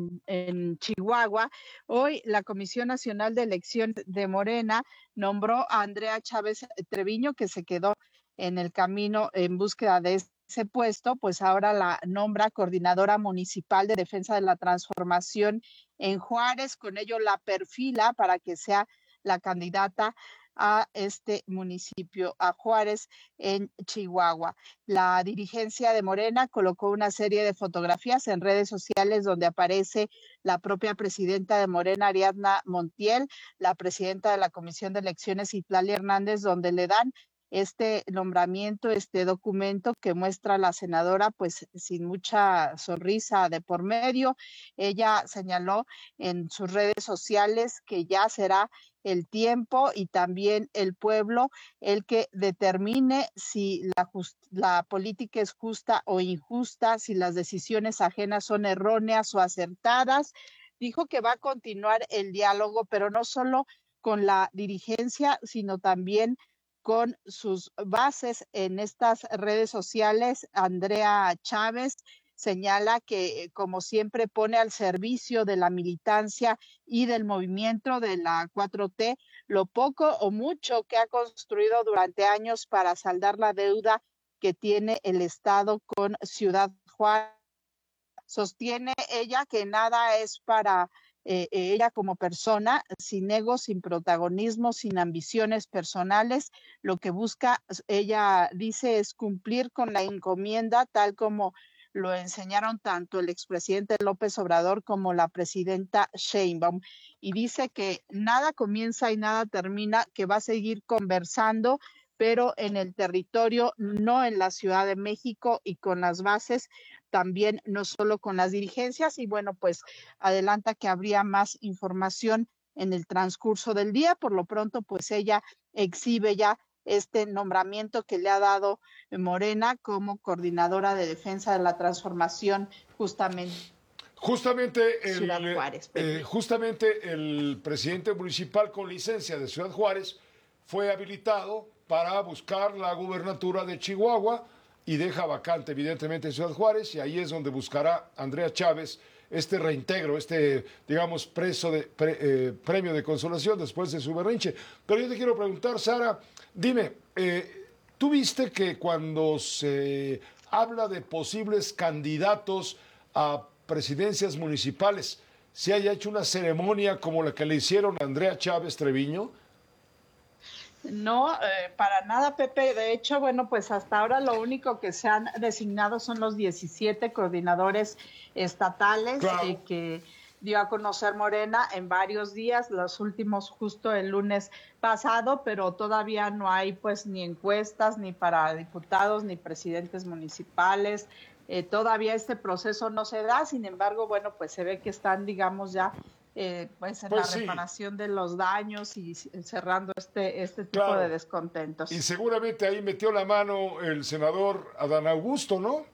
en Chihuahua. Hoy la Comisión Nacional de Elecciones de Morena nombró a Andrea Chávez Treviño, que se quedó en el camino en búsqueda de ese puesto, pues ahora la nombra coordinadora municipal de defensa de la transformación en Juárez. Con ello la perfila para que sea la candidata a este municipio, a Juárez, en Chihuahua. La dirigencia de Morena colocó una serie de fotografías en redes sociales donde aparece la propia presidenta de Morena, Ariadna Montiel, la presidenta de la Comisión de Elecciones, Itlali Hernández, donde le dan este nombramiento, este documento que muestra a la senadora pues sin mucha sonrisa de por medio. Ella señaló en sus redes sociales que ya será el tiempo y también el pueblo el que determine si la política es justa o injusta, si las decisiones ajenas son erróneas o acertadas. Dijo que va a continuar el diálogo, pero no solo con la dirigencia, sino también con sus bases en estas redes sociales. Andrea Chávez señala que, como siempre, pone al servicio de la militancia y del movimiento de la 4T lo poco o mucho que ha construido durante años para saldar la deuda que tiene el Estado con Ciudad Juárez. Sostiene ella que nada es para ella como persona, sin ego, sin protagonismo, sin ambiciones personales. Lo que busca, ella dice, es cumplir con la encomienda tal como lo enseñaron tanto el expresidente López Obrador como la presidenta Sheinbaum. Y dice que nada comienza y nada termina, que va a seguir conversando, pero en el territorio, no en la Ciudad de México, y con las bases también, no solo con las dirigencias. Y bueno, pues adelanta que habría más información en el transcurso del día. Por lo pronto, pues ella exhibe ya este nombramiento que le ha dado Morena como coordinadora de defensa de la transformación justamente Ciudad Juárez. Justamente el presidente municipal con licencia de Ciudad Juárez fue habilitado para buscar la gubernatura de Chihuahua y deja vacante evidentemente Ciudad Juárez, y ahí es donde buscará Andrea Chávez este reintegro, digamos, premio de consolación después de su berrinche. Pero yo te quiero preguntar, Sara, dime, ¿tú viste que cuando se habla de posibles candidatos a presidencias municipales se haya hecho una ceremonia como la que le hicieron a Andrea Chávez Treviño? No, para nada, Pepe. De hecho, bueno, pues hasta ahora lo único que se han designado son los 17 coordinadores estatales, claro, que dio a conocer Morena en varios días, los últimos justo el lunes pasado, pero todavía no hay pues ni encuestas ni para diputados ni presidentes municipales. Todavía este proceso no se da. Sin embargo, bueno, pues se ve que están, digamos, ya pues en la reparación de los daños y cerrando este tipo claro, de descontentos. Y seguramente ahí metió la mano el senador Adán Augusto, ¿no?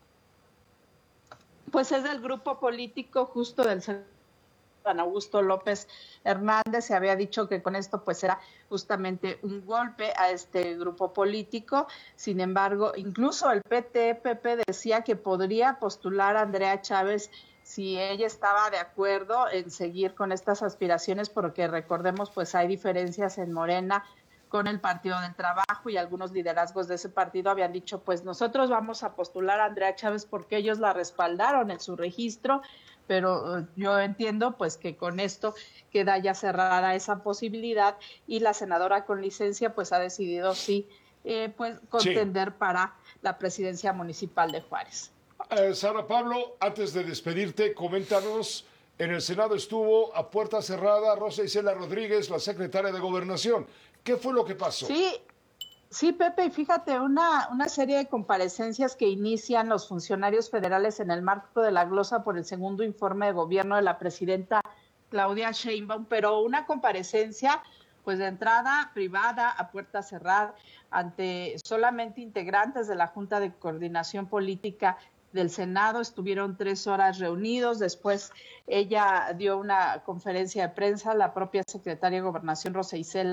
Pues es del grupo político justo del senador Adán Augusto López Hernández. Se había dicho que con esto pues era justamente un golpe a este grupo político. Sin embargo, incluso el PT-PP decía que podría postular a Andrea Chávez si ella estaba de acuerdo en seguir con estas aspiraciones, porque recordemos, pues hay diferencias en Morena con el Partido del Trabajo, y algunos liderazgos de ese partido habían dicho, pues nosotros vamos a postular a Andrea Chávez porque ellos la respaldaron en su registro, pero yo entiendo pues que con esto queda ya cerrada esa posibilidad, y la senadora con licencia pues ha decidido pues contender para la presidencia municipal de Juárez. Sara Pablo, antes de despedirte, coméntanos, en el Senado estuvo a puerta cerrada Rosa Isela Rodríguez, la secretaria de Gobernación. ¿Qué fue lo que pasó? Sí, Pepe, y fíjate, una serie de comparecencias que inician los funcionarios federales en el marco de la glosa por el segundo informe de gobierno de la presidenta Claudia Sheinbaum, pero una comparecencia pues de entrada privada, a puerta cerrada, ante solamente integrantes de la Junta de Coordinación Política del Senado. Estuvieron 3 horas reunidos. Después ella dio una conferencia de prensa, la propia secretaria de Gobernación, Rosa Isela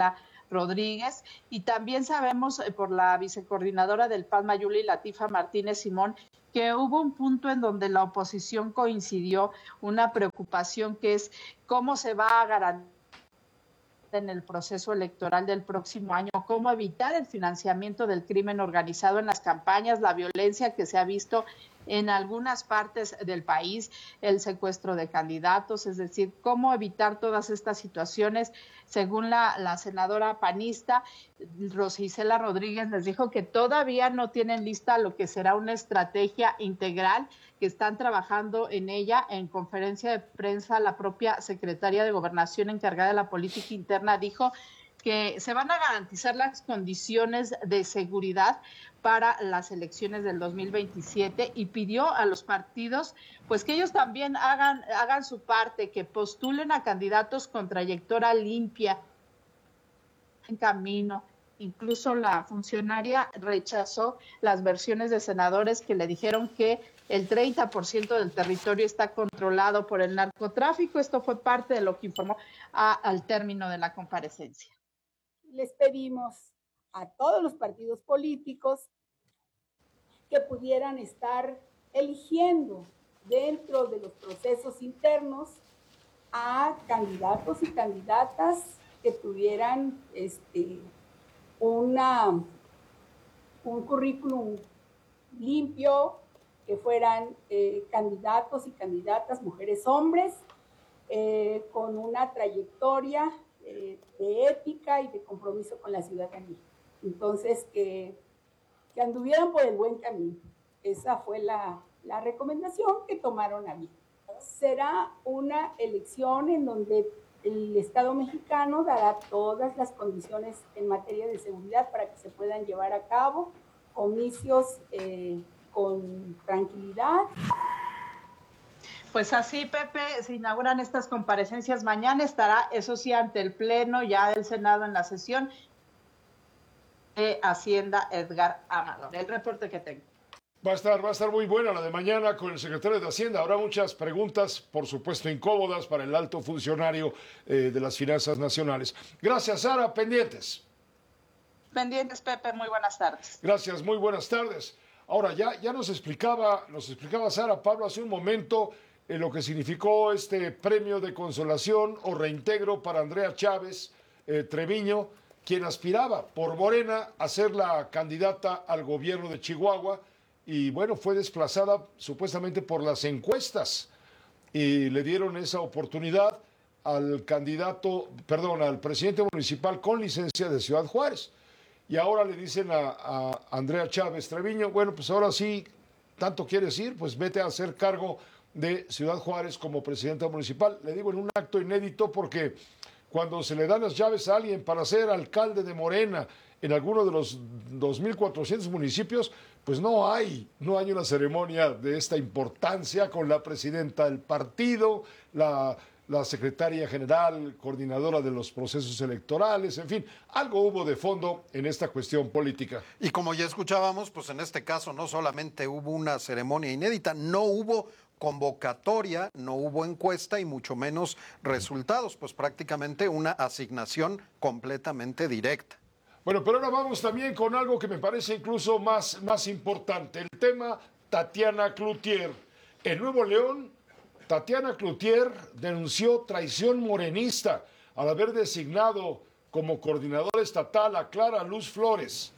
Rodríguez, y también sabemos por la vicecoordinadora del PAN, Mayuli Latifa Martínez Simón, que hubo un punto en donde la oposición coincidió, una preocupación que es cómo se va a garantizar en el proceso electoral del próximo año, cómo evitar el financiamiento del crimen organizado en las campañas, la violencia que se ha visto en algunas partes del país, el secuestro de candidatos, es decir, cómo evitar todas estas situaciones. Según la senadora panista, Rosa Isela Rodríguez, les dijo que todavía no tienen lista lo que será una estrategia integral, que están trabajando en ella. En conferencia de prensa, la propia secretaria de Gobernación encargada de la política interna dijo que se van a garantizar las condiciones de seguridad para las elecciones del 2027 y pidió a los partidos pues que ellos también hagan su parte, que postulen a candidatos con trayectoria limpia en camino. Incluso la funcionaria rechazó las versiones de senadores que le dijeron que el 30% del territorio está controlado por el narcotráfico. Esto fue parte de lo que informó al término de la comparecencia. Les pedimos a todos los partidos políticos que pudieran estar eligiendo dentro de los procesos internos a candidatos y candidatas que tuvieran un currículum limpio, que fueran candidatos y candidatas, mujeres, hombres, con una trayectoria de ética y de compromiso con la ciudadanía. Entonces, que anduvieran por el buen camino. Esa fue la recomendación que tomaron a bien. Será una elección en donde el Estado mexicano dará todas las condiciones en materia de seguridad para que se puedan llevar a cabo comicios con tranquilidad. Pues así, Pepe, se inauguran estas comparecencias. Mañana estará, eso sí, ante el Pleno ya del Senado en la sesión de Hacienda, Edgar Amador. El reporte que tengo. Va a estar muy buena la de mañana con el secretario de Hacienda. Habrá muchas preguntas, por supuesto, incómodas para el alto funcionario de las finanzas nacionales. Gracias, Sara. Pendientes. Pendientes, Pepe. Muy buenas tardes. Gracias, muy buenas tardes. Ahora, ya nos explicaba Sara Pablo hace un momento lo que significó este premio de consolación o reintegro para Andrea Chávez Treviño, quien aspiraba por Morena a ser la candidata al gobierno de Chihuahua y bueno, fue desplazada supuestamente por las encuestas y le dieron esa oportunidad al presidente municipal con licencia de Ciudad Juárez. Y ahora le dicen a Andrea Chávez Treviño, bueno, pues ahora sí, tanto quieres ir, pues vete a hacer cargo de Ciudad Juárez como presidenta municipal. Le digo en un acto inédito porque cuando se le dan las llaves a alguien para ser alcalde de Morena en alguno de los 2.400 municipios, pues no hay una ceremonia de esta importancia con la presidenta del partido, la secretaria general, coordinadora de los procesos electorales, en fin, algo hubo de fondo en esta cuestión política. Y como ya escuchábamos, pues en este caso no solamente hubo una ceremonia inédita, no hubo convocatoria, no hubo encuesta y mucho menos resultados, pues prácticamente una asignación completamente directa. Bueno, pero ahora vamos también con algo que me parece incluso más importante, el tema Tatiana Cloutier. En Nuevo León, Tatiana Cloutier denunció traición morenista al haber designado como coordinadora estatal a Clara Luz Flores.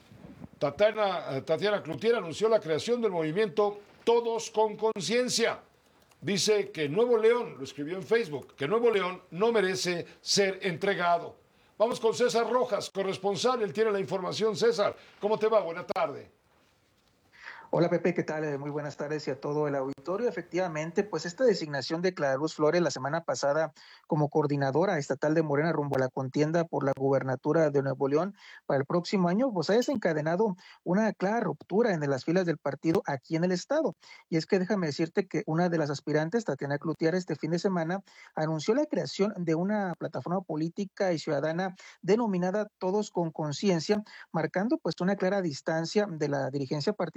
Tatiana Cloutier anunció la creación del movimiento Todos con Conciencia. Dice que Nuevo León, lo escribió en Facebook, que Nuevo León no merece ser entregado. Vamos con César Rojas, corresponsal, él tiene la información. César, ¿cómo te va? Buena tarde. Hola Pepe, ¿qué tal? Muy buenas tardes y a todo el auditorio. Efectivamente, pues esta designación de Clara Luz Flores la semana pasada como coordinadora estatal de Morena rumbo a la contienda por la gubernatura de Nuevo León para el próximo año, pues ha desencadenado una clara ruptura en las filas del partido aquí en el estado. Y es que déjame decirte que una de las aspirantes, Tatiana Cloutier, este fin de semana anunció la creación de una plataforma política y ciudadana denominada Todos con Conciencia, marcando pues una clara distancia de la dirigencia partidista aquí en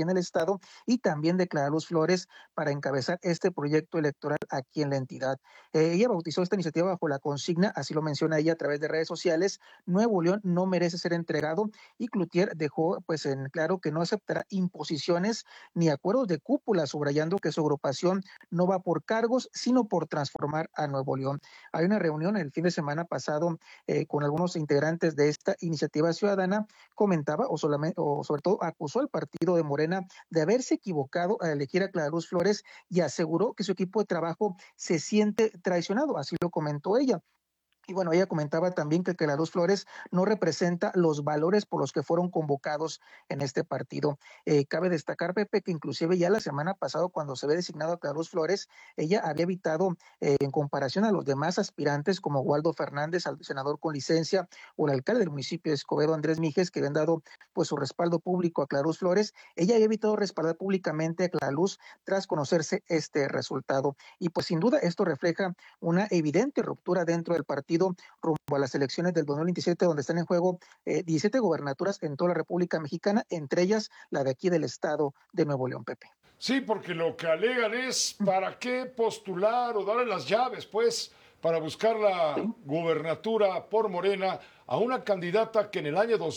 en el estado, y también de Clara Luz Flores para encabezar este proyecto electoral aquí en la entidad. Ella bautizó esta iniciativa bajo la consigna, así lo menciona ella a través de redes sociales: Nuevo León no merece ser entregado, y Cloutier dejó pues en claro que no aceptará imposiciones ni acuerdos de cúpula, subrayando que su agrupación no va por cargos, sino por transformar a Nuevo León. Hay una reunión el fin de semana pasado con algunos integrantes de esta iniciativa ciudadana. Comentaba o sobre todo acusó al partido de Morena de haberse equivocado al elegir a Clara Luz Flores, y aseguró que su equipo de trabajo se siente traicionado, así lo comentó ella. Y bueno, ella comentaba también que Clara Luz Flores no representa los valores por los que fueron convocados en este partido. Cabe destacar, Pepe, que inclusive ya la semana pasada, cuando se había designado a Clara Luz Flores, ella había evitado, en comparación a los demás aspirantes, como Waldo Fernández, al senador con licencia, o el alcalde del municipio de Escobedo, Andrés Mijes, que habían dado pues su respaldo público a Clara Luz Flores, ella había evitado respaldar públicamente a Clara Luz tras conocerse este resultado. Y pues sin duda esto refleja una evidente ruptura dentro del partido rumbo a las elecciones del 2027, donde están en juego 17 gobernaturas en toda la República Mexicana, entre ellas la de aquí del estado de Nuevo León, Pepe. Sí, porque lo que alegan es para qué postular o darle las llaves, pues, para buscar la gubernatura por Morena a una candidata que en el año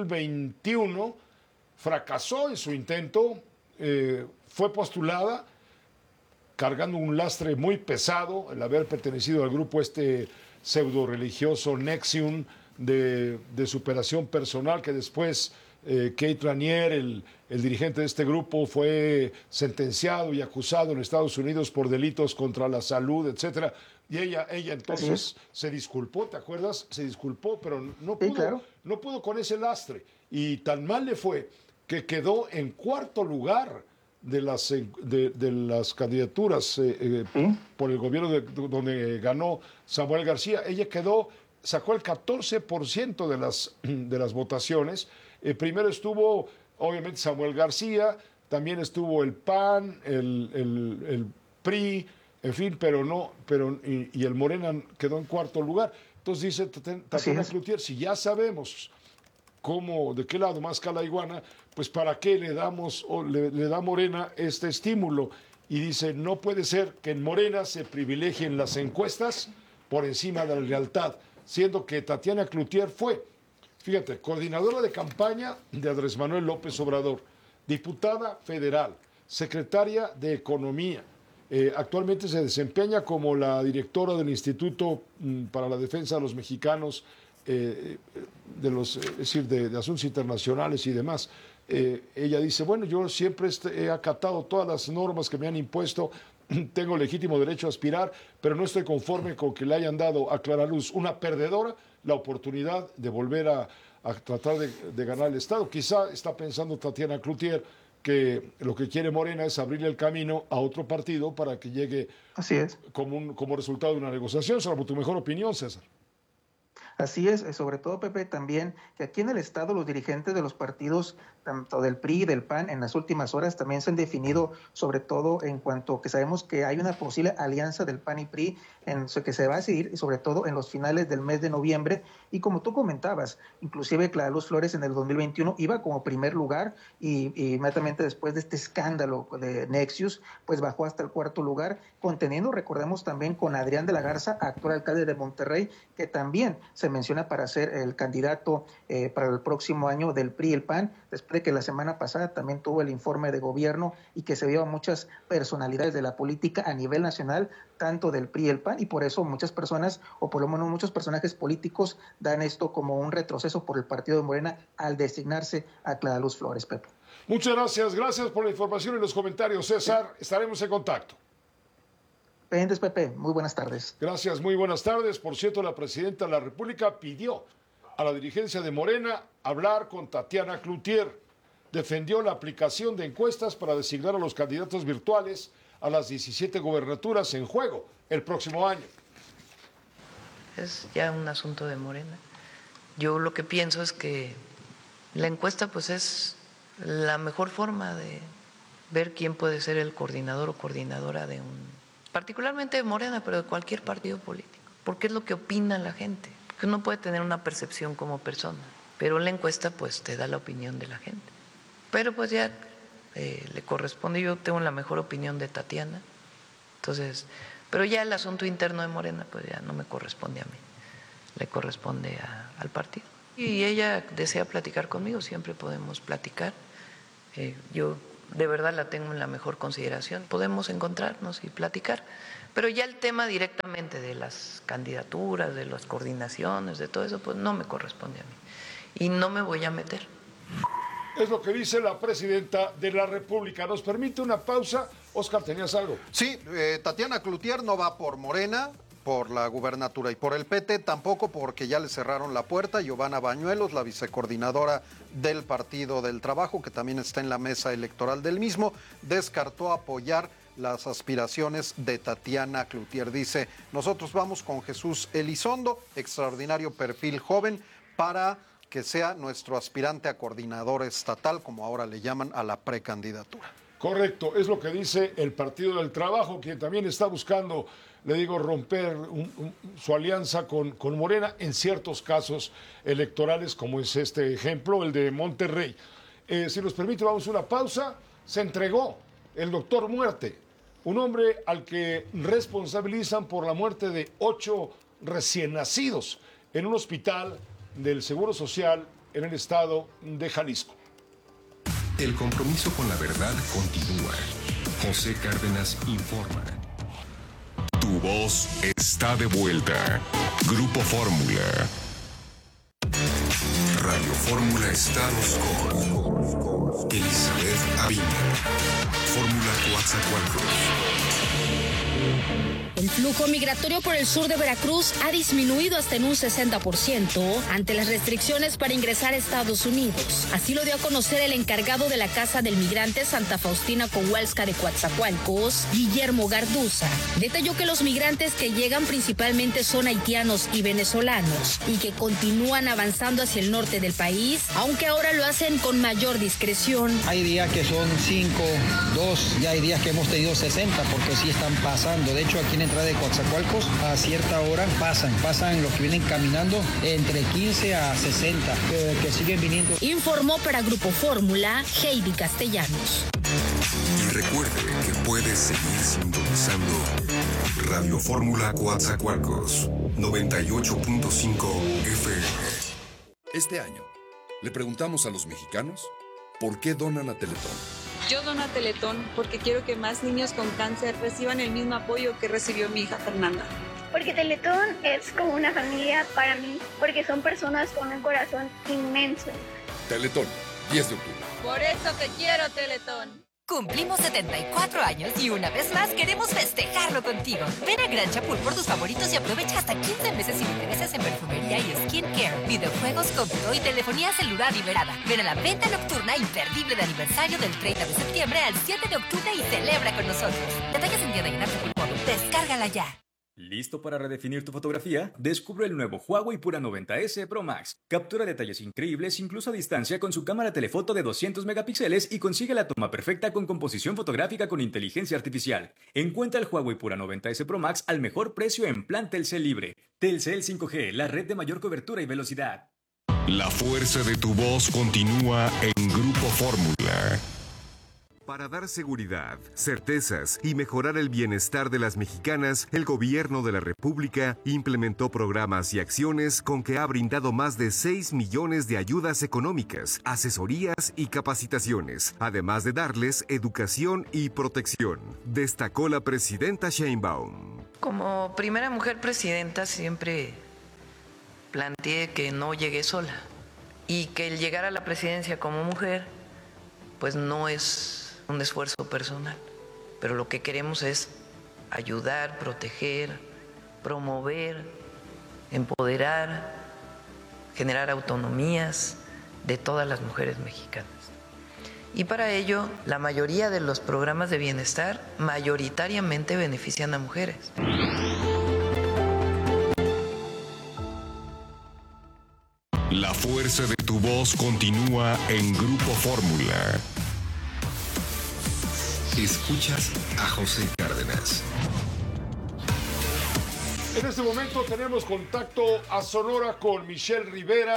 2021 fracasó en su intento, fue postulada cargando un lastre muy pesado, el haber pertenecido al grupo pseudo religioso Nexium de superación personal, que después Kate Raniere, el dirigente de este grupo, fue sentenciado y acusado en Estados Unidos por delitos contra la salud, etcétera. Y ella entonces se disculpó, ¿te acuerdas? Se disculpó, pero no pudo con ese lastre. Y tan mal le fue que quedó en cuarto lugar de las candidaturas por el gobierno donde ganó Samuel García. Ella sacó el 14% de las votaciones. Primero estuvo, obviamente, Samuel García, también estuvo el PAN, el PRI, en fin, y el Morena quedó en cuarto lugar. Entonces dice Tatiana Cloutier, si ya sabemos de qué lado más cala iguana, pues para qué le da Morena este estímulo. Y dice, no puede ser que en Morena se privilegien las encuestas por encima de la lealtad, siendo que Tatiana Cloutier fue, fíjate, coordinadora de campaña de Andrés Manuel López Obrador, diputada federal, secretaria de Economía, actualmente se desempeña como la directora del Instituto para la Defensa de los Mexicanos, de asuntos internacionales y demás. Ella dice, bueno, yo siempre he acatado todas las normas que me han impuesto, tengo legítimo derecho a aspirar, pero no estoy conforme con que le hayan dado a Clara Luz, una perdedora, la oportunidad de volver a tratar de ganar el Estado. Quizá está pensando Tatiana Cloutier que lo que quiere Morena es abrirle el camino a otro partido para que llegue como resultado de una negociación. Salvo tu mejor opinión, César. Así es, sobre todo, Pepe, también que aquí en el estado los dirigentes de los partidos, tanto del PRI y del PAN, en las últimas horas también se han definido, sobre todo en cuanto que sabemos que hay una posible alianza del PAN y PRI que se va a decidir, sobre todo en los finales del mes de noviembre. Y como tú comentabas, inclusive Clara Luz Flores en el 2021 iba como primer lugar y inmediatamente después de este escándalo de Nexius, pues bajó hasta el cuarto lugar, conteniendo, recordemos, también con Adrián de la Garza, actual alcalde de Monterrey, que también se menciona para ser el candidato para el próximo año del PRI y el PAN, después de que la semana pasada también tuvo el informe de gobierno y que se vio a muchas personalidades de la política a nivel nacional, tanto del PRI y el PAN, y por eso muchas personas, o por lo menos muchos personajes políticos, dan esto como un retroceso por el partido de Morena al designarse a Clara Luz Flores, Pepe. Muchas gracias por la información y los comentarios, César. Estaremos en contacto. Pendientes, Pepe. Muy buenas tardes. Gracias, muy buenas tardes. Por cierto, la presidenta de la República pidió a la dirigencia de Morena hablar con Tatiana Cloutier. Defendió la aplicación de encuestas para designar a los candidatos virtuales a las 17 gobernaturas en juego el próximo año. Es ya un asunto de Morena. Yo lo que pienso es que la encuesta pues es la mejor forma de ver quién puede ser el coordinador o coordinadora de particularmente de Morena, pero de cualquier partido político, porque es lo que opina la gente, que uno puede tener una percepción como persona, pero la encuesta pues te da la opinión de la gente. Pero pues ya le corresponde. Yo tengo la mejor opinión de Tatiana. Entonces, pero ya el asunto interno de Morena, pues ya no me corresponde a mí, le corresponde al partido. Y ella desea platicar conmigo, siempre podemos platicar. Yo de verdad la tengo en la mejor consideración. Podemos encontrarnos y platicar. Pero ya el tema directamente de las candidaturas, de las coordinaciones, de todo eso, pues no me corresponde a mí. Y no me voy a meter. Es lo que dice la presidenta de la República. ¿Nos permite una pausa? Oscar, ¿tenías algo? Sí, Tatiana Cloutier no va por Morena, por la gubernatura, y por el PT tampoco, porque ya le cerraron la puerta. Giovanna Bañuelos, la vicecoordinadora del Partido del Trabajo, que también está en la mesa electoral del mismo, descartó apoyar las aspiraciones de Tatiana Cloutier. Dice, nosotros vamos con Jesús Elizondo, extraordinario perfil joven, para que sea nuestro aspirante a coordinador estatal, como ahora le llaman, a la precandidatura. Correcto, es lo que dice el Partido del Trabajo, quien también está buscando, le digo, romper su alianza con Morena en ciertos casos electorales, como es este ejemplo, el de Monterrey. Si nos permite, vamos a una pausa. Se entregó el doctor Muerte, un hombre al que responsabilizan por la muerte de 8 recién nacidos en un hospital del Seguro Social en el estado de Jalisco. El compromiso con la verdad continúa. José Cárdenas informa. Tu voz está de vuelta. Grupo Fórmula. Radio Fórmula Estados con Elizabeth Aviña. Fórmula Coatzacoalcos. El flujo migratorio por el sur de Veracruz ha disminuido hasta en un 60% ante las restricciones para ingresar a Estados Unidos. Así lo dio a conocer el encargado de la Casa del Migrante Santa Faustina Kowalska de Coatzacoalcos, Guillermo Garduza. Detalló que los migrantes que llegan principalmente son haitianos y venezolanos y que continúan avanzando hacia el norte del país, aunque ahora lo hacen con mayor discreción. Hay días que son 5, 2, y hay días que hemos tenido 60 porque sí están pasando. De hecho, aquí en entrada de Coatzacoalcos a cierta hora pasan los que vienen caminando entre 15 a 60 que siguen viniendo. Informó para Grupo Fórmula, Heidi Castellanos. Y recuerde que puedes seguir sintonizando Radio Fórmula Coatzacoalcos 98.5 FM. Este año le preguntamos a los mexicanos por qué donan a Teletón. Yo dono a Teletón porque quiero que más niños con cáncer reciban el mismo apoyo que recibió mi hija Fernanda. Porque Teletón es como una familia para mí, porque son personas con un corazón inmenso. Teletón, 10 de octubre. Por eso te quiero, Teletón. Cumplimos 74 años y una vez más queremos festejarlo contigo. Ven a Gran Chapul por tus favoritos y aprovecha hasta 15 meses sin intereses en perfumería y skincare, videojuegos, cómputo y telefonía celular liberada. Ven a la venta nocturna imperdible de aniversario del 30 de septiembre al 7 de octubre y celebra con nosotros. Detalles en tienda y en Chapul Modo. Descárgala ya. ¿Listo para redefinir tu fotografía? Descubre el nuevo Huawei Pura 90S Pro Max. Captura detalles increíbles incluso a distancia con su cámara telefoto de 200 megapíxeles y consigue la toma perfecta con composición fotográfica con inteligencia artificial. Encuentra el Huawei Pura 90S Pro Max al mejor precio en plan Telcel Libre. Telcel 5G, la red de mayor cobertura y velocidad. La fuerza de tu voz continúa en Grupo Fórmula. Para dar seguridad, certezas y mejorar el bienestar de las mexicanas, el Gobierno de la República implementó programas y acciones con que ha brindado más de 6 millones de ayudas económicas, asesorías y capacitaciones, además de darles educación y protección, destacó la presidenta Sheinbaum. Como primera mujer presidenta siempre planteé que no llegué sola y que el llegar a la presidencia como mujer pues no es un esfuerzo personal, pero lo que queremos es ayudar, proteger, promover, empoderar, generar autonomías de todas las mujeres mexicanas. Y para ello, la mayoría de los programas de bienestar mayoritariamente benefician a mujeres. La fuerza de tu voz continúa en Grupo Fórmula. Escuchas a José Cárdenas. En este momento tenemos contacto a Sonora con Michelle Rivera.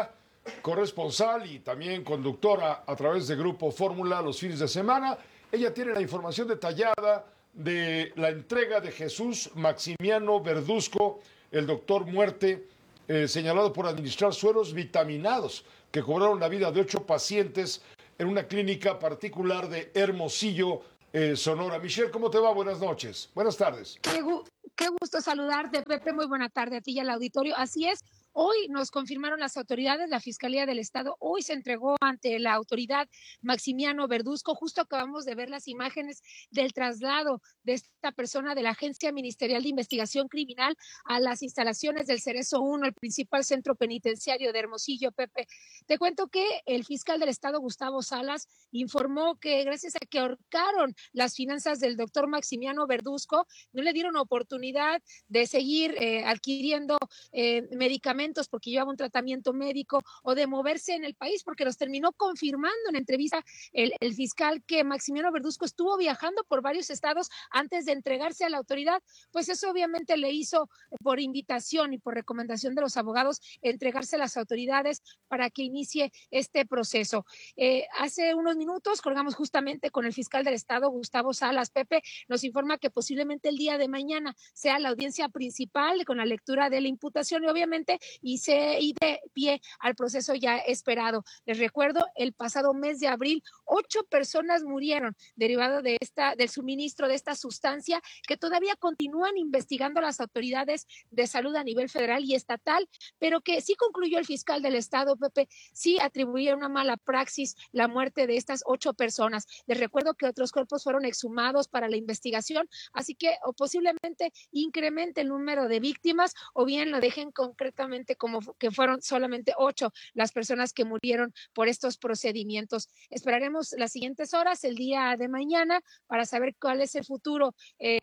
corresponsal y también conductora a través de Grupo Fórmula los fines de semana. Ella tiene la información detallada de la entrega de Jesús Maximiano Verduzco, el doctor Muerte, señalado por administrar sueros vitaminados que cobraron la vida de 8 pacientes en una clínica particular de Hermosillo, Sonora. Michelle, ¿cómo te va? Buenas noches. Buenas tardes. Qué gusto saludarte, Pepe. Muy buena tarde a ti y al auditorio. Así es. Hoy nos confirmaron las autoridades, la Fiscalía del Estado, hoy se entregó ante la autoridad Maximiano Verduzco. Justo acabamos de ver las imágenes del traslado de esta persona de la Agencia Ministerial de Investigación Criminal a las instalaciones del Cerezo 1, el principal centro penitenciario de Hermosillo, Pepe. Te cuento que el fiscal del Estado, Gustavo Salas, informó que gracias a que ahorcaron las finanzas del doctor Maximiano Verduzco, no le dieron oportunidad de seguir adquiriendo medicamentos porque llevaba un tratamiento médico o de moverse en el país, porque los terminó confirmando en entrevista el fiscal que Maximiano Verduzco estuvo viajando por varios estados antes de entregarse a la autoridad. Pues eso obviamente le hizo por invitación y por recomendación de los abogados entregarse a las autoridades para que inicie este proceso. Hace unos minutos colgamos justamente con el fiscal del Estado, Gustavo Salas. Pepe nos informa que posiblemente el día de mañana sea la audiencia principal con la lectura de la imputación y obviamente y de pie al proceso ya esperado. Les recuerdo, el pasado mes de abril, 8 personas murieron derivado del suministro de esta sustancia que todavía continúan investigando las autoridades de salud a nivel federal y estatal, pero que sí concluyó el fiscal del Estado, Pepe, sí atribuye una mala praxis la muerte de estas 8 personas. Les recuerdo que otros cuerpos fueron exhumados para la investigación, así que o posiblemente incremente el número de víctimas o bien lo dejen concretamente como que fueron solamente 8 las personas que murieron por estos procedimientos. Esperaremos las siguientes horas, el día de mañana, para saber cuál es el futuro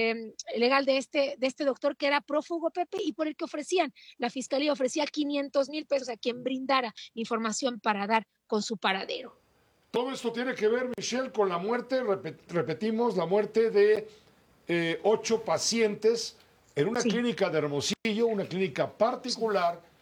legal de este doctor que era prófugo, Pepe, y por el que la Fiscalía ofrecía 500,000 pesos a quien brindara información para dar con su paradero. Todo esto tiene que ver, Michelle, con la muerte, repetimos, la muerte de 8 pacientes en una clínica de Hermosillo, una clínica particular.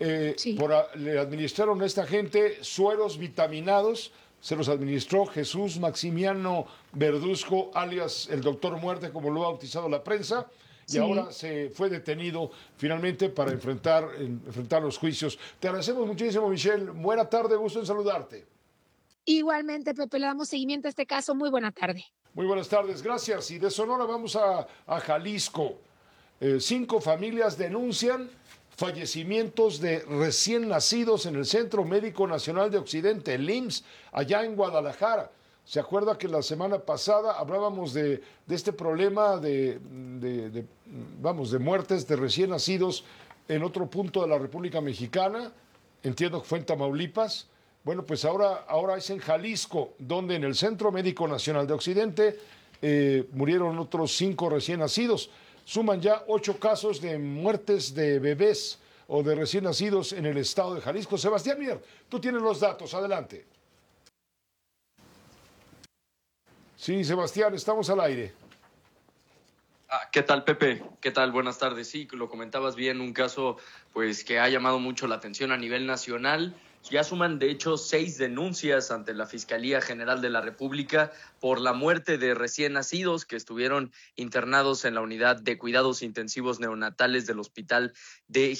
Le administraron a esta gente sueros vitaminados, se los administró Jesús Maximiano Verduzco, alias el doctor Muerte, como lo ha bautizado la prensa, y ahora se fue detenido finalmente para enfrentar los juicios. Te agradecemos muchísimo, Michelle. Buena tarde, gusto en saludarte. Igualmente, Pepe, le damos seguimiento a este caso. Muy buena tarde. Muy buenas tardes, gracias. Y de Sonora vamos a Jalisco. 5 familias denuncian fallecimientos de recién nacidos en el Centro Médico Nacional de Occidente, el IMSS, allá en Guadalajara. ¿Se acuerda que la semana pasada hablábamos de este problema de muertes de recién nacidos en otro punto de la República Mexicana? Entiendo que fue en Tamaulipas. Bueno, pues ahora es en Jalisco, donde en el Centro Médico Nacional de Occidente murieron otros 5 recién nacidos. Suman ya 8 casos de muertes de bebés o de recién nacidos en el estado de Jalisco. Sebastián Mier, tú tienes los datos, adelante. Sí, Sebastián, estamos al aire. ¿Qué tal, Pepe? ¿Qué tal? Buenas tardes. Sí, lo comentabas bien, un caso pues que ha llamado mucho la atención a nivel nacional. Ya suman, de hecho, 6 denuncias ante la Fiscalía General de la República por la muerte de recién nacidos que estuvieron internados en la unidad de cuidados intensivos neonatales del Hospital de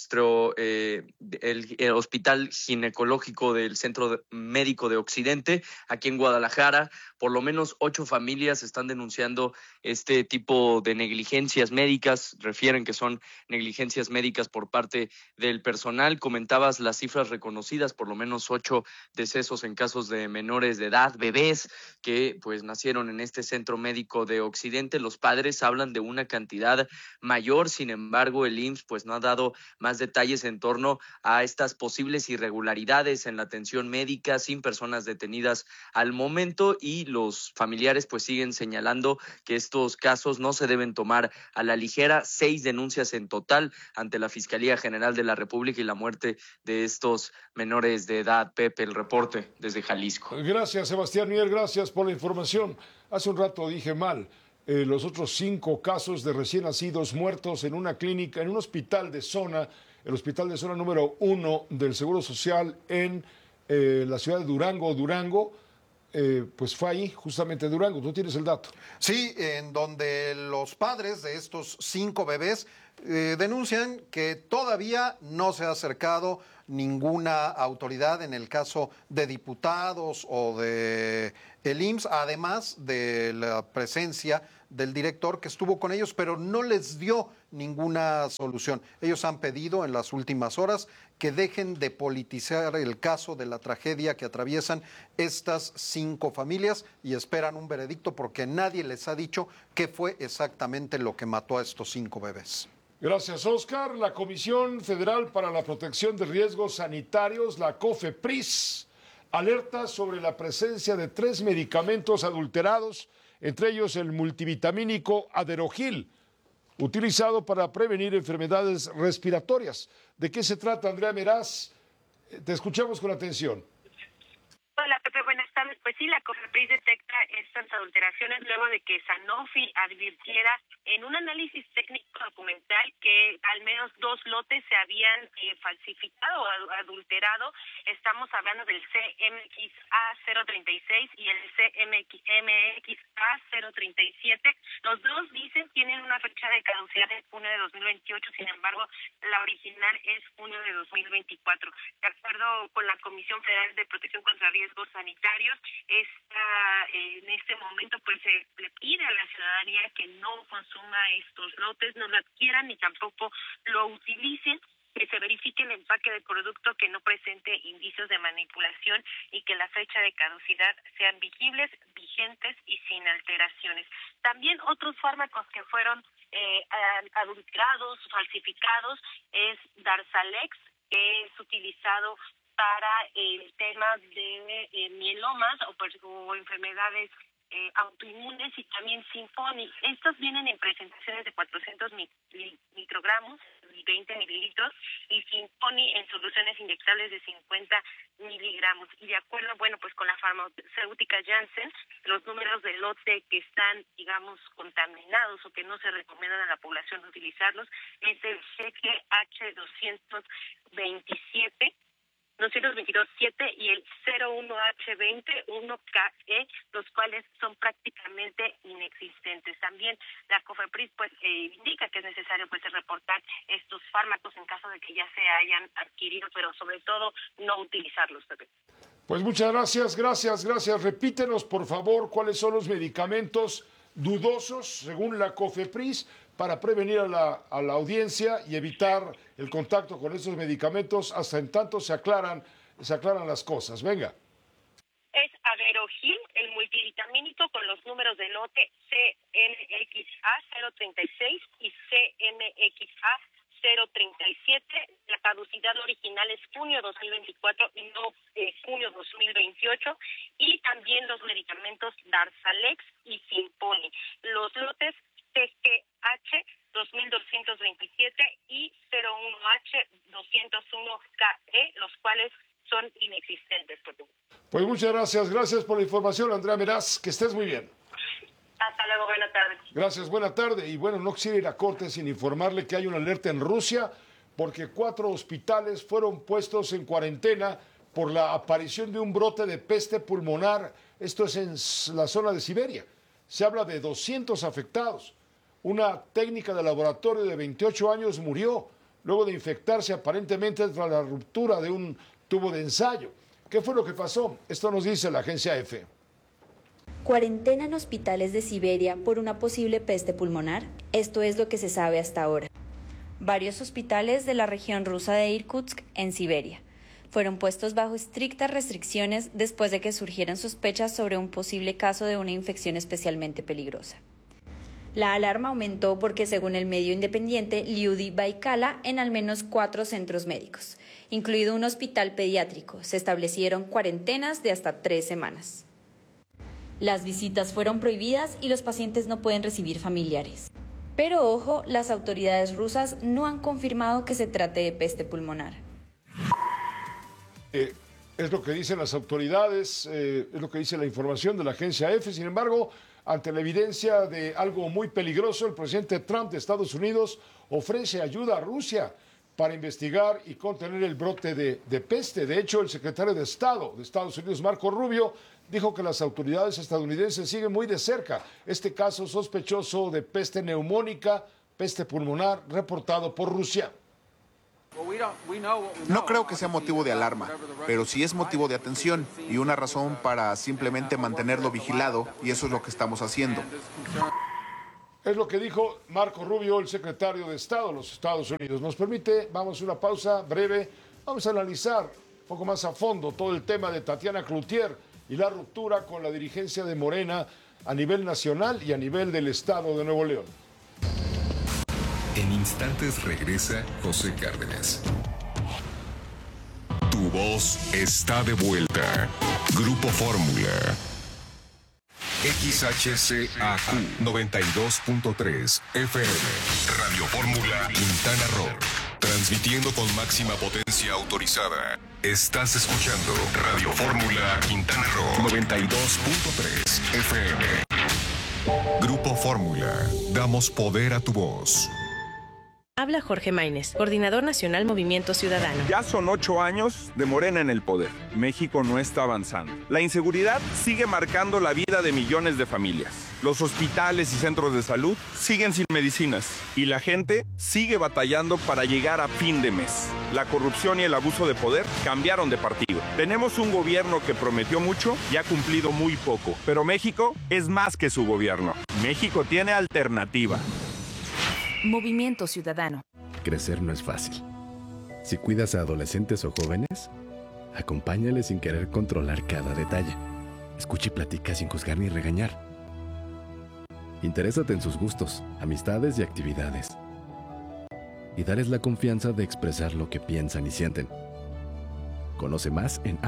el Hospital Ginecológico del Centro Médico de Occidente, aquí en Guadalajara. Por lo menos 8 familias están denunciando este tipo de negligencias médicas. Refieren que son negligencias médicas por parte del personal. Comentabas las cifras reconocidas, por lo menos 8 decesos en casos de menores de edad, bebés que pues nacieron en este Centro Médico de Occidente. Los padres hablan de una cantidad mayor, sin embargo el IMSS pues no ha dado más detalles en torno a estas posibles irregularidades en la atención médica, sin personas detenidas al momento, y los familiares pues siguen señalando que estos casos no se deben tomar a la ligera. 6 denuncias en total ante la Fiscalía General de la República y la muerte de estos menores de edad. Pepe, el reporte desde Jalisco. Gracias, Sebastián Mier, gracias por la información. Hace un rato dije mal, los otros 5 casos de recién nacidos muertos en una clínica, en un hospital de zona, el hospital de zona número 1 del Seguro Social en la ciudad de Durango, pues fue ahí, justamente Durango. ¿Tú tienes el dato? Sí, en donde los padres de estos 5 bebés denuncian que todavía no se ha acercado ninguna autoridad en el caso de diputados o de el IMSS, además de la presencia del director que estuvo con ellos, pero no les dio ninguna solución. Ellos han pedido en las últimas horas que dejen de politizar el caso de la tragedia que atraviesan estas 5 familias y esperan un veredicto porque nadie les ha dicho qué fue exactamente lo que mató a estos 5 bebés. Gracias, Oscar. La Comisión Federal para la Protección de Riesgos Sanitarios, la COFEPRIS, alerta sobre la presencia de 3 medicamentos adulterados, entre ellos el multivitamínico Aderogil, utilizado para prevenir enfermedades respiratorias. ¿De qué se trata, Andrea Meraz? Te escuchamos con atención. Hola, Pepe, buenas tardes. Pues sí, la COFEPRIS detecta estas adulteraciones luego de que Sanofi advirtiera en un análisis técnico documental que al menos 2 lotes se habían falsificado o adulterado. Estamos hablando del CMXA036 y el CMXA037. Los dos dicen tienen una fecha de caducidad de junio de 2028, sin embargo, la original es junio de 2024. De acuerdo con la Comisión Federal de Protección contra Riesgos Sanitarios, en este momento pues se le pide a la ciudadanía que no consuma estos lotes, no lo adquieran ni tampoco lo utilicen, que se verifique el empaque del producto, que no presente indicios de manipulación y que la fecha de caducidad sean vigentes y sin alteraciones. También otros fármacos que fueron adulterados, falsificados, es Darzalex, que es utilizado para el tema de mielomas o enfermedades autoinmunes, y también Symphony. Estos vienen en presentaciones de 400 microgramos y 20 mililitros, y Symphony en soluciones inyectables de 50 miligramos. Y de acuerdo, pues con la farmacéutica Janssen, los números de lote que están, digamos, contaminados o que no se recomiendan a la población utilizarlos es el GH227 y el 01H20-1KE, los cuales son prácticamente inexistentes. También la COFEPRIS indica que es necesario reportar estos fármacos en caso de que ya se hayan adquirido, pero sobre todo no utilizarlos. Pues muchas gracias. Repítenos, por favor, cuáles son los medicamentos dudosos, según la COFEPRIS, para prevenir a la audiencia y evitar el contacto con esos medicamentos hasta en tanto se aclaran las cosas. Venga. Es Aderogil, el multivitamínico con los números de lote CMXA036 y CMXA037. La caducidad original es junio 2024 y no junio 2028. Y también los medicamentos Darzalex y Symphony. Los lotes TGH 2227 y 01H201KE, los cuales son inexistentes. Pues muchas gracias por la información, Andrea Meraz, que estés muy bien. Hasta luego, buena tarde. Gracias, buena tarde. Y bueno, no quisiera ir a corte sin informarle que hay una alerta en Rusia porque 4 hospitales fueron puestos en cuarentena por la aparición de un brote de peste pulmonar. Esto es en la zona de Siberia. Se habla de 200 afectados. Una técnica de laboratorio de 28 años murió luego de infectarse aparentemente tras la ruptura de un tubo de ensayo. ¿Qué fue lo que pasó? Esto nos dice la agencia EFE. Cuarentena en hospitales de Siberia por una posible peste pulmonar. Esto es lo que se sabe hasta ahora. Varios hospitales de la región rusa de Irkutsk, en Siberia, fueron puestos bajo estrictas restricciones después de que surgieran sospechas sobre un posible caso de una infección especialmente peligrosa. La alarma aumentó porque, según el medio independiente Lyudy Baikala, en al menos 4 centros médicos, incluido un hospital pediátrico, se establecieron cuarentenas de hasta 3 semanas. Las visitas fueron prohibidas y los pacientes no pueden recibir familiares. Pero ojo, las autoridades rusas no han confirmado que se trate de peste pulmonar. Es lo que dicen las autoridades, es lo que dice la información de la agencia EFE. Sin embargo, Ante la evidencia de algo muy peligroso, el presidente Trump de Estados Unidos ofrece ayuda a Rusia para investigar y contener el brote de peste. De hecho, el secretario de Estado de Estados Unidos, Marco Rubio, dijo que las autoridades estadounidenses siguen muy de cerca este caso sospechoso de peste neumónica, peste pulmonar, reportado por Rusia. No creo que sea motivo de alarma, pero sí es motivo de atención y una razón para simplemente mantenerlo vigilado, y eso es lo que estamos haciendo. Es lo que dijo Marco Rubio, el secretario de Estado de los Estados Unidos. Nos permite, vamos a una pausa breve, vamos a analizar un poco más a fondo todo el tema de Tatiana Cloutier y la ruptura con la dirigencia de Morena a nivel nacional y a nivel del Estado de Nuevo León. En instantes regresa José Cárdenas. Tu voz está de vuelta. Grupo Fórmula. XHCAQ 92.3 FM. Radio Fórmula Quintana Roo. Transmitiendo con máxima potencia autorizada. Estás escuchando Radio Fórmula Quintana Roo 92.3 FM. Grupo Fórmula. Damos poder a tu voz. Habla Jorge Maínez, coordinador nacional Movimiento Ciudadano. Ya son 8 años de Morena en el poder. México no está avanzando. La inseguridad sigue marcando la vida de millones de familias. Los hospitales y centros de salud siguen sin medicinas. Y la gente sigue batallando para llegar a fin de mes. La corrupción y el abuso de poder cambiaron de partido. Tenemos un gobierno que prometió mucho y ha cumplido muy poco. Pero México es más que su gobierno. México tiene alternativa. Movimiento Ciudadano. Crecer no es fácil. Si cuidas a adolescentes o jóvenes, acompáñales sin querer controlar cada detalle. Escucha y platica sin juzgar ni regañar. Interésate en sus gustos, amistades y actividades. Y darles la confianza de expresar lo que piensan y sienten. Conoce más en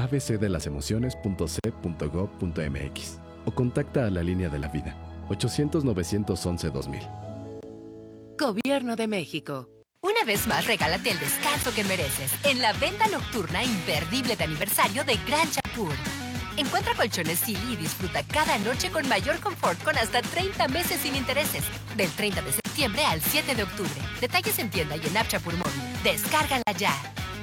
abcdelasemociones.c.gov.mx o contacta a la Línea de la Vida, 800-911-2000. Gobierno de México. Una vez más, regálate el descanso que mereces en la venta nocturna imperdible de aniversario de Gran Chapur. Encuentra colchones Silly y disfruta cada noche con mayor confort con hasta 30 meses sin intereses. Del 30 de septiembre al 7 de octubre. Detalles en tienda y en App Chapur Móvil. Descárgala ya.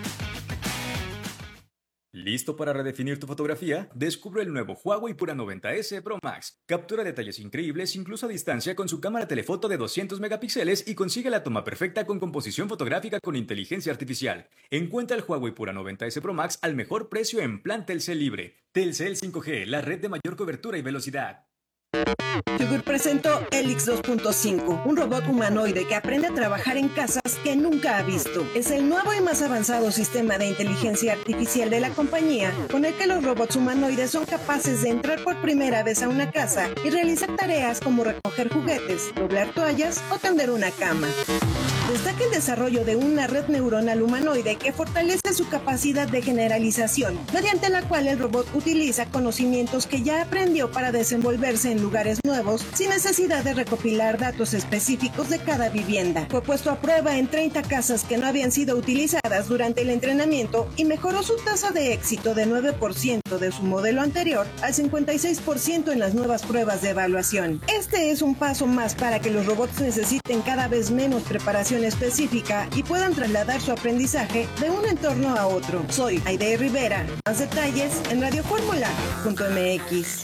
¿Listo para redefinir tu fotografía? Descubre el nuevo Huawei Pura 90S Pro Max. Captura detalles increíbles incluso a distancia con su cámara telefoto de 200 megapíxeles y consigue la toma perfecta con composición fotográfica con inteligencia artificial. Encuentra el Huawei Pura 90S Pro Max al mejor precio en plan Telcel Libre. Telcel 5G, la red de mayor cobertura y velocidad. Yogur presentó Helix 2.5, un robot humanoide que aprende a trabajar en casas que nunca ha visto. Es el nuevo y más avanzado sistema de inteligencia artificial de la compañía, con el que los robots humanoides son capaces de entrar por primera vez a una casa y realizar tareas como recoger juguetes, doblar toallas o tender una cama. Destaca el desarrollo de una red neuronal humanoide que fortalece su capacidad de generalización, mediante la cual el robot utiliza conocimientos que ya aprendió para desenvolverse en lugares nuevos sin necesidad de recopilar datos específicos de cada vivienda. Fue puesto a prueba en 30 casas que no habían sido utilizadas durante el entrenamiento y mejoró su tasa de éxito de 9% de su modelo anterior al 56% en las nuevas pruebas de evaluación. Este es un paso más para que los robots necesiten cada vez menos preparación específica y puedan trasladar su aprendizaje de un entorno a otro. Soy Aide Rivera. Más detalles en radioformula.mx.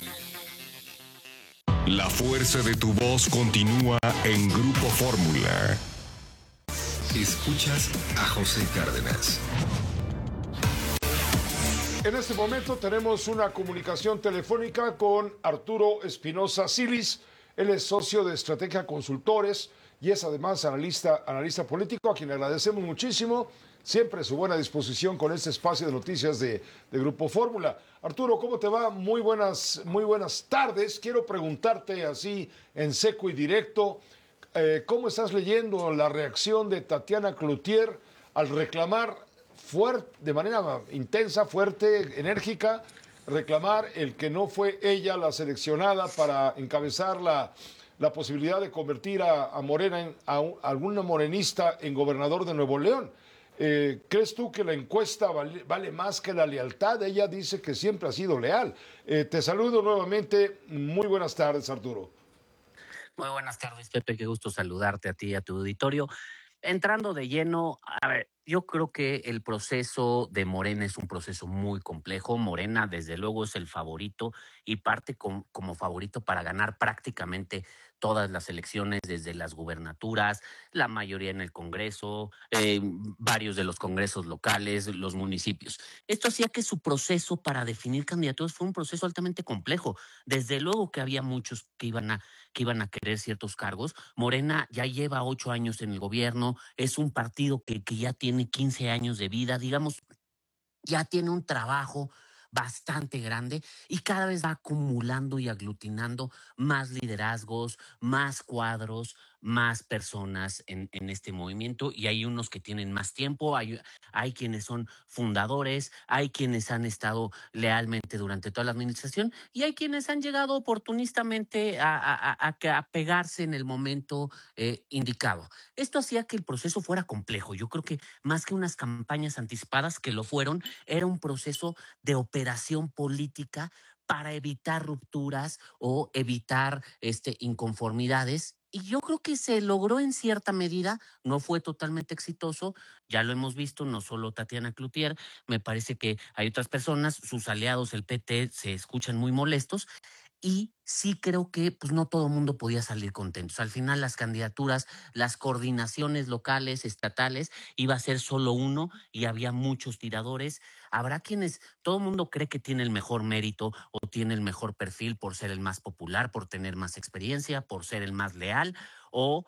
La fuerza de tu voz continúa en Grupo Fórmula. Escuchas a José Cárdenas. En este momento tenemos una comunicación telefónica con Arturo Espinosa Silis. Él es socio de Estrategia Consultores y es además analista político, a quien agradecemos muchísimo siempre su buena disposición con este espacio de noticias de Grupo Fórmula. Arturo, ¿cómo te va? Muy buenas tardes. Quiero preguntarte así en seco y directo, ¿cómo estás leyendo la reacción de Tatiana Cloutier al reclamar de manera intensa, fuerte, enérgica, reclamar el que no fue ella la seleccionada para encabezar la posibilidad de convertir a Morena, a alguna morenista en gobernador de Nuevo León? ¿Crees tú que la encuesta vale más que la lealtad? Ella dice que siempre ha sido leal. Te saludo nuevamente. Muy buenas tardes, Arturo. Muy buenas tardes, Pepe. Qué gusto saludarte a ti y a tu auditorio. Entrando de lleno, a ver, yo creo que el proceso de Morena es un proceso muy complejo. Morena, desde luego, es el favorito y parte como favorito para ganar prácticamente todas las elecciones, desde las gubernaturas, la mayoría en el Congreso, varios de los congresos locales, los municipios. Esto hacía que su proceso para definir candidaturas fue un proceso altamente complejo. Desde luego que había muchos que iban a querer ciertos cargos. Morena ya lleva 8 años en el gobierno, es un partido que ya tiene 15 años de vida, digamos, ya tiene un trabajo bastante grande y cada vez va acumulando y aglutinando más liderazgos, más cuadros, más personas en este movimiento y hay unos que tienen más tiempo, hay quienes son fundadores, hay quienes han estado lealmente durante toda la administración y hay quienes han llegado oportunistamente a pegarse en el momento indicado. Esto hacía que el proceso fuera complejo. Yo creo que más que unas campañas anticipadas que lo fueron, era un proceso de operación política para evitar rupturas o evitar inconformidades. Y yo creo que se logró en cierta medida, no fue totalmente exitoso, ya lo hemos visto, no solo Tatiana Cloutier, me parece que hay otras personas, sus aliados, el PT, se escuchan muy molestos y sí creo que pues no todo el mundo podía salir contentos. Al final las candidaturas, las coordinaciones locales, estatales, iba a ser solo uno y había muchos tiradores. Habrá quienes, todo el mundo cree que tiene el mejor mérito o tiene el mejor perfil por ser el más popular, por tener más experiencia, por ser el más leal o,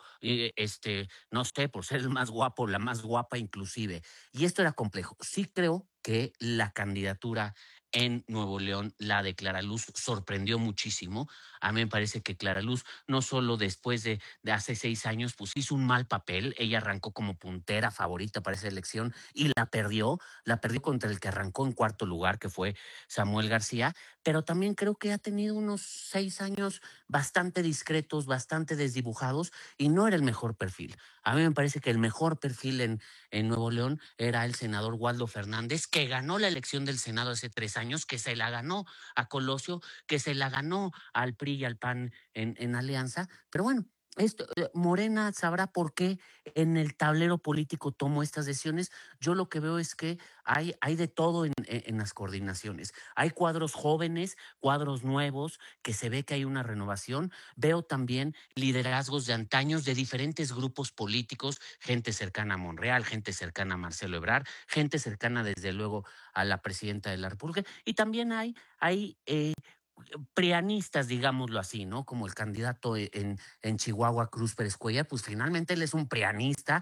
no sé, por ser el más guapo, la más guapa inclusive. Y esto era complejo. Sí creo que la candidatura en Nuevo León, la de Clara Luz, sorprendió muchísimo. A mí me parece que Clara Luz, no solo después de hace 6 años, pues hizo un mal papel. Ella arrancó como puntera favorita para esa elección y la perdió contra el que arrancó en cuarto lugar, que fue Samuel García, pero también creo que ha tenido unos 6 años bastante discretos, bastante desdibujados y no era el mejor perfil. A mí me parece que el mejor perfil en Nuevo León era el senador Waldo Fernández, que ganó la elección del Senado hace 3 años, que se la ganó a Colosio, que se la ganó al PRI y al PAN en alianza. Pero bueno, Morena sabrá por qué en el tablero político tomó estas decisiones. Yo lo que veo es que hay de todo en las coordinaciones. Hay cuadros jóvenes, cuadros nuevos, que se ve que hay una renovación. Veo también liderazgos de antaños de diferentes grupos políticos, gente cercana a Monreal, gente cercana a Marcelo Ebrard, gente cercana desde luego a la presidenta de la República. Y también hay prianistas, digámoslo así, ¿no? Como el candidato en Chihuahua, Cruz Pérez Cuellar, pues finalmente él es un prianista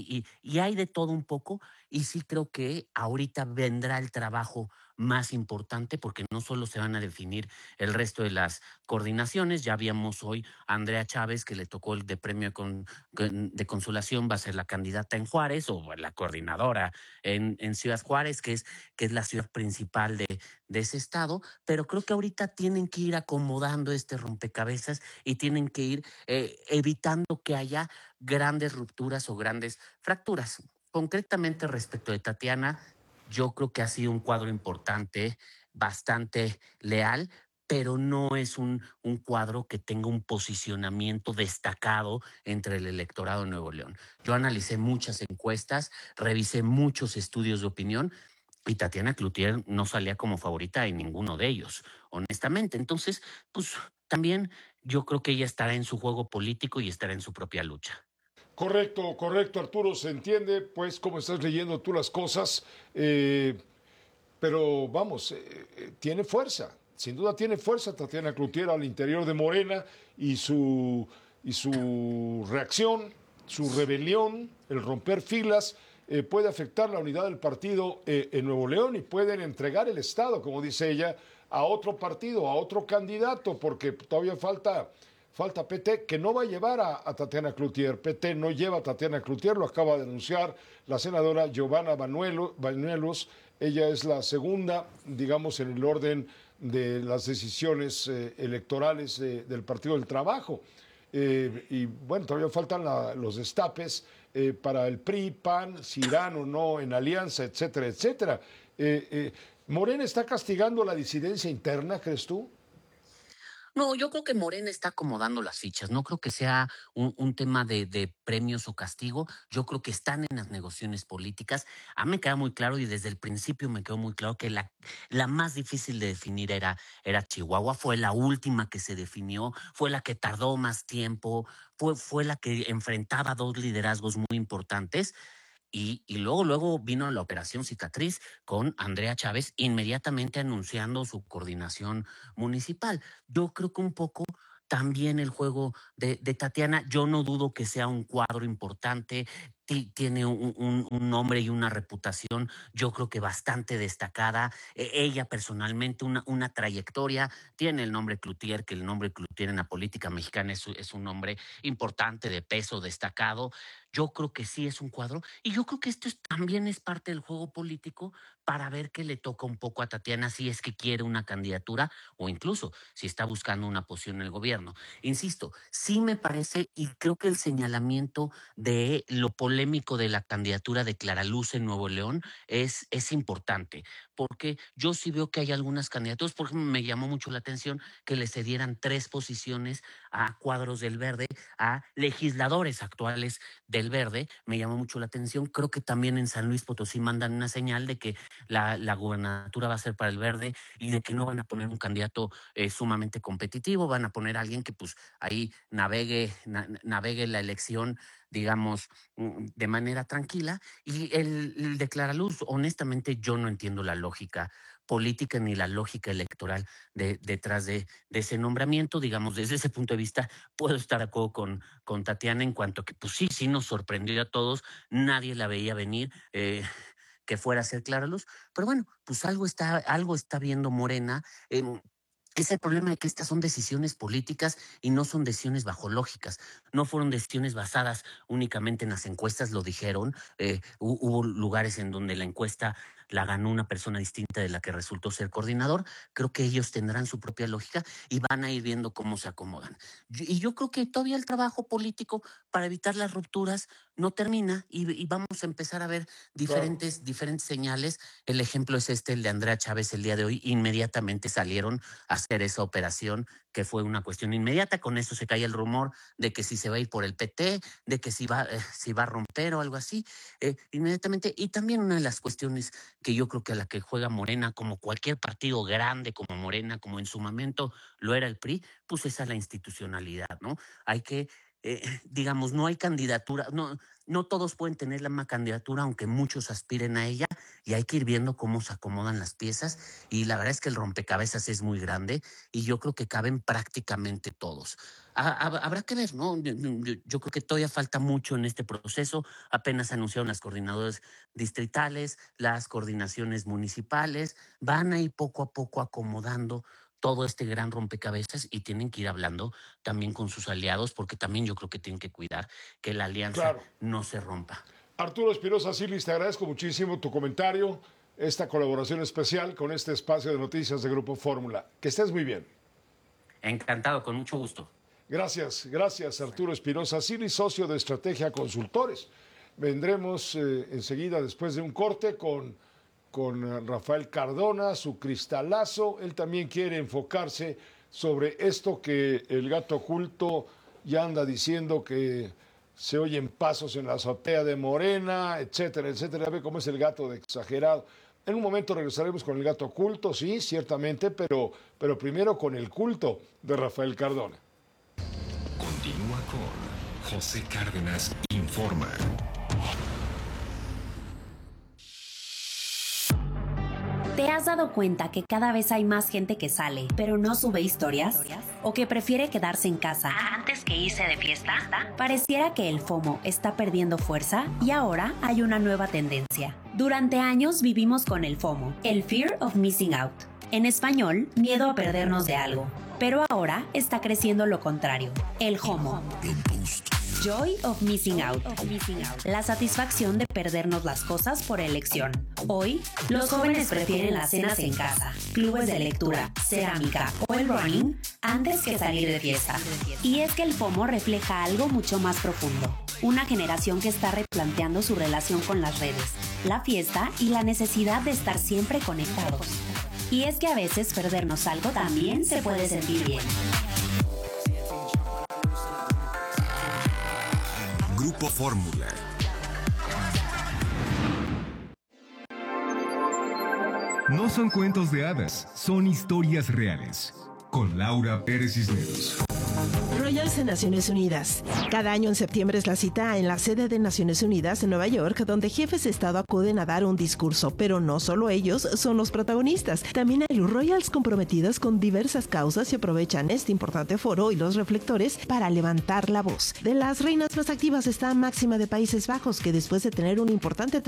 y hay de todo un poco. Y sí creo que ahorita vendrá el trabajo más importante porque no solo se van a definir el resto de las coordinaciones, ya habíamos hoy a Andrea Chávez que le tocó el de premio de consolación, va a ser la candidata en Juárez o la coordinadora en Ciudad Juárez, que es la ciudad principal de ese estado, pero creo que ahorita tienen que ir acomodando este rompecabezas y tienen que ir evitando que haya grandes rupturas o grandes fracturas. Concretamente respecto de Tatiana, yo creo que ha sido un cuadro importante, bastante leal, pero no es un cuadro que tenga un posicionamiento destacado entre el electorado de Nuevo León. Yo analicé muchas encuestas, revisé muchos estudios de opinión y Tatiana Cloutier no salía como favorita en ninguno de ellos, honestamente. Entonces, pues también yo creo que ella estará en su juego político y estará en su propia lucha. Correcto, Arturo, se entiende, pues, cómo estás leyendo tú las cosas, pero vamos, tiene fuerza, sin duda tiene fuerza Tatiana Cloutier al interior de Morena y su reacción, su rebelión, el romper filas, puede afectar la unidad del partido en Nuevo León y pueden entregar el Estado, como dice ella, a otro partido, a otro candidato, porque todavía falta PT, que no va a llevar a Tatiana Cloutier. PT no lleva a Tatiana Cloutier, lo acaba de anunciar la senadora Giovanna Bañuelos. Ella es la segunda, digamos, en el orden de las decisiones electorales del Partido del Trabajo. Y bueno, todavía faltan los destapes para el PRI, PAN, si irán o no en alianza, etcétera, etcétera. ¿Morena está castigando la disidencia interna, crees tú? No, yo creo que Morena está acomodando las fichas. No creo que sea un tema de premios o castigo. Yo creo que están en las negociaciones políticas. A mí me queda muy claro y desde el principio me quedó muy claro que la más difícil de definir era Chihuahua. Fue la última que se definió, fue la que tardó más tiempo, fue la que enfrentaba dos liderazgos muy importantes. Y luego vino la operación Cicatriz con Andrea Chávez inmediatamente anunciando su coordinación municipal. Yo creo que un poco también el juego de Tatiana, yo no dudo que sea un cuadro importante, tiene un nombre y una reputación, yo creo que bastante destacada. Ella personalmente, una trayectoria, tiene el nombre Cloutier, que el nombre Cloutier en la política mexicana es un nombre importante, de peso, destacado. Yo creo que sí es un cuadro y yo creo que también es parte del juego político para ver qué le toca un poco a Tatiana si es que quiere una candidatura o incluso si está buscando una posición en el gobierno. Insisto, sí me parece y creo que el señalamiento de lo polémico de la candidatura de Clara Luz en Nuevo León es importante, porque yo sí veo que hay algunas candidaturas. Por ejemplo, me llamó mucho la atención que le cedieran 3 posiciones a cuadros del Verde, a legisladores actuales del Verde. Me llamó mucho la atención. Creo que también en San Luis Potosí mandan una señal de que la gubernatura va a ser para el Verde y de que no van a poner un candidato sumamente competitivo, van a poner a alguien que pues ahí navegue la elección, digamos, de manera tranquila. Y el de Clara Luz, honestamente, yo no entiendo la lógica política ni la lógica electoral detrás de ese nombramiento. Digamos, desde ese punto de vista, puedo estar de acuerdo con Tatiana en cuanto a que, pues sí nos sorprendió a todos, nadie la veía venir. Que fuera a ser Clara Luz, pero bueno, pues algo está viendo Morena. Es el problema de que estas son decisiones políticas y no son decisiones bajo lógicas. No fueron decisiones basadas únicamente en las encuestas, lo dijeron. Hubo lugares en donde la encuesta la ganó una persona distinta de la que resultó ser coordinador. Creo que ellos tendrán su propia lógica y van a ir viendo cómo se acomodan. Y yo creo que todavía el trabajo político para evitar las rupturas no termina y vamos a empezar a ver diferentes señales. El ejemplo es el de Andrea Chávez el día de hoy. Inmediatamente salieron a hacer esa operación, que fue una cuestión inmediata. Con eso se cae el rumor de que si se va a ir por el PT, de que si va a romper o algo así, inmediatamente. Y también una de las cuestiones que yo creo que a la que juega Morena, como cualquier partido grande como Morena, como en su momento lo era el PRI, pues esa es la institucionalidad, ¿no? Hay que, digamos, no hay candidatura, no todos pueden tener la misma candidatura, aunque muchos aspiren a ella, y hay que ir viendo cómo se acomodan las piezas. Y la verdad es que el rompecabezas es muy grande y yo creo que caben prácticamente todos. Habrá que ver, ¿no? Yo creo que todavía falta mucho en este proceso. Apenas anunciaron las coordinadoras distritales, las coordinaciones municipales. Van a ir poco a poco acomodando todo este gran rompecabezas y tienen que ir hablando también con sus aliados, porque también yo creo que tienen que cuidar que la alianza no se rompa. Arturo Espinosa Silis, te agradezco muchísimo tu comentario, esta colaboración especial con este espacio de noticias de Grupo Fórmula. Que estés muy bien. Encantado, con mucho gusto. Gracias Arturo Espinosa Silis, socio de Estrategia Consultores. Vendremos enseguida, después de un corte, con Rafael Cardona, su cristalazo. Él también quiere enfocarse sobre esto que el gato oculto ya anda diciendo, que se oyen pasos en la azotea de Morena, etcétera, etcétera. Ve cómo es el gato de exagerado. En un momento regresaremos con el gato oculto, sí, ciertamente, pero primero con el culto de Rafael Cardona. Continúa con José Cárdenas Informa. ¿Te has dado cuenta que cada vez hay más gente que sale, pero no sube historias? ¿O que prefiere quedarse en casa antes que irse de fiesta? Pareciera que el FOMO está perdiendo fuerza y ahora hay una nueva tendencia. Durante años vivimos con el FOMO, el Fear of Missing Out. En español, miedo a perdernos de algo. Pero ahora está creciendo lo contrario, el JOMO. Joy of Missing Out. La satisfacción de perdernos las cosas por elección. Hoy, los jóvenes prefieren las cenas en casa, clubes de lectura, cerámica o el running antes que salir de fiesta. Y es que el FOMO refleja algo mucho más profundo. Una generación que está replanteando su relación con las redes, la fiesta y la necesidad de estar siempre conectados. Y es que a veces perdernos algo también se puede sentir bien. Grupo Fórmula. No son cuentos de hadas, son historias reales. Con Laura Pérez Cisneros. Royals en Naciones Unidas. Cada año en septiembre es la cita en la sede de Naciones Unidas en Nueva York, donde jefes de Estado acuden a dar un discurso, pero no solo ellos son los protagonistas. También hay Royals comprometidas con diversas causas y aprovechan este importante foro y los reflectores para levantar la voz. De las reinas más activas está Máxima de Países Bajos, que después de tener un importante